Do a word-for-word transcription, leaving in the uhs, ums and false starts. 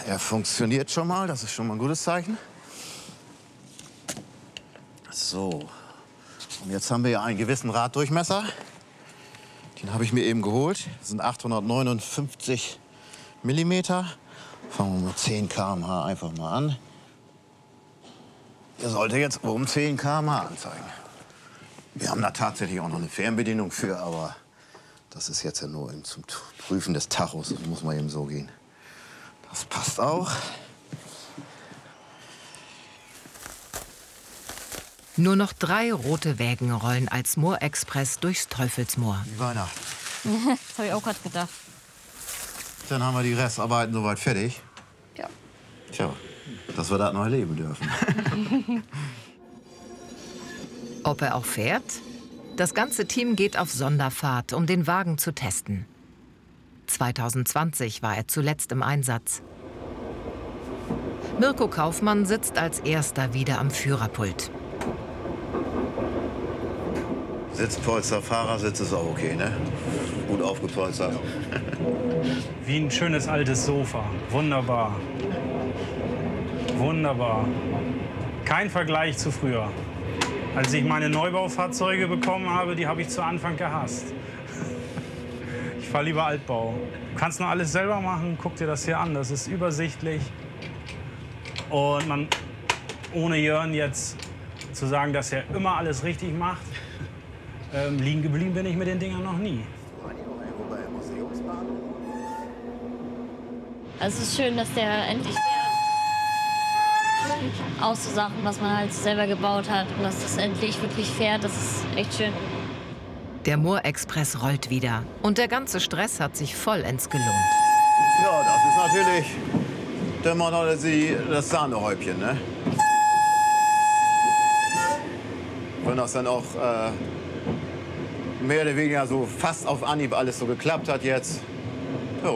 er funktioniert schon mal. Das ist schon mal ein gutes Zeichen. So. Und jetzt haben wir ja einen gewissen Raddurchmesser. Den habe ich mir eben geholt. Das sind achthundertneunundfünfzig Millimeter. Fangen wir mit zehn Kilometer pro Stunde einfach mal an. Der sollte jetzt um zehn Kilometer pro Stunde anzeigen. Wir haben da tatsächlich auch noch eine Fernbedienung für, aber das ist jetzt ja nur zum Prüfen des Tachos. Das muss man eben so gehen. Das passt auch. Nur noch drei rote Wägen rollen als Moorexpress durchs Teufelsmoor. Die Weihnachten. Das habe ich auch gerade gedacht. Dann haben wir die Restarbeiten soweit fertig. Ja. Tja, dass wir das noch erleben dürfen. Ob er auch fährt? Das ganze Team geht auf Sonderfahrt, um den Wagen zu testen. zweitausendzwanzig war er zuletzt im Einsatz. Mirko Kaufmann sitzt als erster wieder am Führerpult. Sitzpolster, Fahrersitz ist auch okay, ne? Gut aufgepolstert. Wie ein schönes altes Sofa. Wunderbar. Wunderbar. Kein Vergleich zu früher. Als ich meine Neubaufahrzeuge bekommen habe, die habe ich zu Anfang gehasst. Ich fahre lieber Altbau. Du kannst nur alles selber machen. Guck dir das hier an. Das ist übersichtlich. Und man, ohne Jörn jetzt zu sagen, dass er immer alles richtig macht, ähm, liegen geblieben bin ich mit den Dingern noch nie. Also es ist schön, dass der endlich fährt. Auch so Sachen, was man halt selber gebaut hat. Und dass das endlich wirklich fährt, das ist echt schön. Der Moorexpress rollt wieder. Und der ganze Stress hat sich vollends gelohnt. Ja, das ist natürlich der Mann oder sie, das Sahnehäubchen, ne? Wenn das dann auch äh, mehr oder weniger so fast auf Anhieb alles so geklappt hat jetzt,